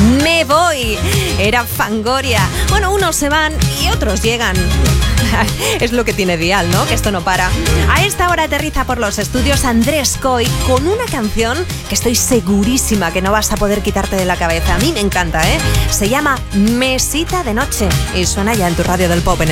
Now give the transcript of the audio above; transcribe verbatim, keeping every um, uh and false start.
Me voy. Era Fangoria. Bueno, unos se van y otros llegan. Es lo que tiene Dial, ¿no? Que esto no para. A esta hora aterriza por los estudios Andrés Coy con una canción que estoy segurísima que no vas a poder quitarte de la cabeza. A mí me encanta, ¿eh? Se llama Mesita de Noche y suena ya en tu radio del pop en